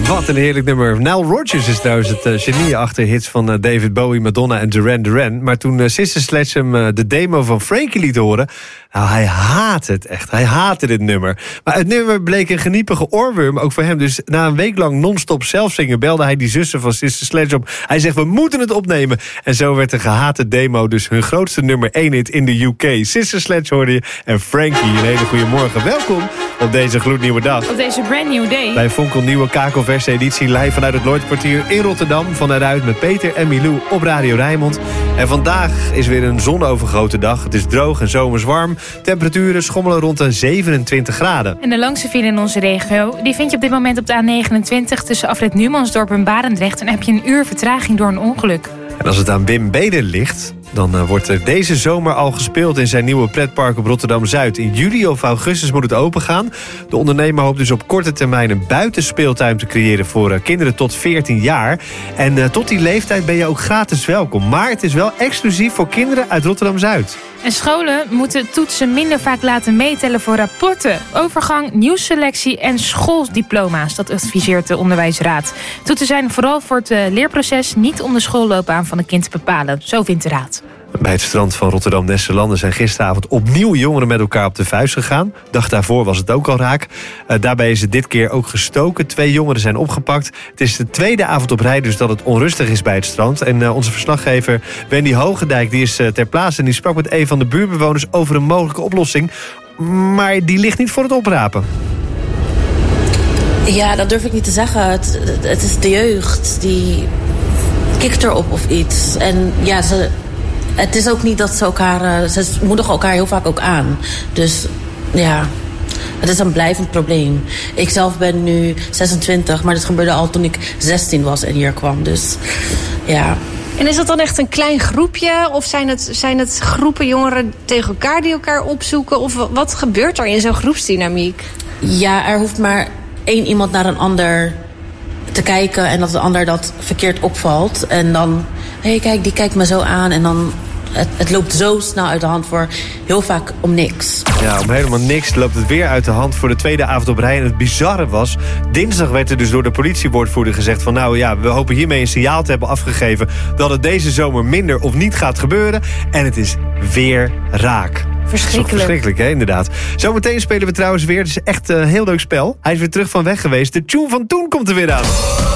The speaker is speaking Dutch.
Wat een heerlijk nummer. Nile Rodgers is trouwens het genie achter hits van David Bowie, Madonna en Duran Duran. Maar toen Sister Sledge hem de demo van Frankie liet horen... Nou, hij haat het echt. Hij haatte dit nummer. Maar het nummer bleek een geniepige oorworm, ook voor hem. Dus na een week lang non-stop zelfzingen belde hij die zussen van Sister Sledge op. Hij zegt, we moeten het opnemen. En zo werd de gehate demo dus hun grootste nummer 1 hit in de UK. Sister Sledge hoorde je en Frankie. Een hele goede morgen. Welkom op deze gloednieuwe dag. Op deze brand new day. Bij Fonkelnieuwe kakelverse editie live vanuit het Lloydkwartier in Rotterdam. Van daaruit met Peter en Milou op Radio Rijnmond. En vandaag is weer een zonovergoten dag. Het is droog en zomers warm. Temperaturen schommelen rond de 27 graden. En de langste file in onze regio, die vind je op dit moment op de A29... tussen afrit Numansdorp en Barendrecht. En heb je een uur vertraging door een ongeluk. En als het aan Wim Beder ligt, dan wordt er deze zomer al gespeeld in zijn nieuwe pretpark op Rotterdam-Zuid. In juli of augustus moet het opengaan. De ondernemer hoopt dus op korte termijn een buitenspeeltuin te creëren voor kinderen tot 14 jaar. En tot die leeftijd ben je ook gratis welkom. Maar het is wel exclusief voor kinderen uit Rotterdam-Zuid. En scholen moeten toetsen minder vaak laten meetellen voor rapporten. Overgang, nieuwsselectie en schooldiploma's. Dat adviseert de onderwijsraad. Toetsen zijn vooral voor het leerproces, niet om de schoolloopbaan van een kind te bepalen. Zo vindt de raad. Bij het strand van Rotterdam-Nesselanden zijn gisteravond opnieuw jongeren met elkaar op de vuist gegaan. Dag daarvoor was het ook al raak. Daarbij is het dit keer ook gestoken. 2 jongeren zijn opgepakt. Het is de tweede avond op rij dus dat het onrustig is bij het strand. En onze verslaggever Wendy Hogendijk die is ter plaatse en die sprak met een van de buurtbewoners over een mogelijke oplossing. Maar die ligt niet voor het oprapen. Ja, dat durf ik niet te zeggen. Het is de jeugd die kikt erop of iets. En ja, het is ook niet dat ze moedigen elkaar heel vaak ook aan. Dus ja, het is een blijvend probleem. Ik zelf ben nu 26, maar dat gebeurde al toen ik 16 was en hier kwam. Dus ja. En is dat dan echt een klein groepje? Of zijn het groepen jongeren tegen elkaar die elkaar opzoeken? Of wat gebeurt er in zo'n groepsdynamiek? Ja, er hoeft maar 1 iemand naar een ander te kijken en dat de ander dat verkeerd opvalt. En dan, hé, kijk, die kijkt me zo aan. En dan, het loopt zo snel uit de hand voor heel vaak om niks. Ja, om helemaal niks loopt het weer uit de hand voor de tweede avond op rij. En het bizarre was, dinsdag werd er dus door de politiewoordvoerder gezegd van nou ja, we hopen hiermee een signaal te hebben afgegeven dat het deze zomer minder of niet gaat gebeuren. En het is weer raak. Verschrikkelijk, hè, inderdaad. Zometeen spelen we trouwens weer. Het is echt een heel leuk spel. Hij is weer terug van weg geweest. De tune van toen komt er weer aan.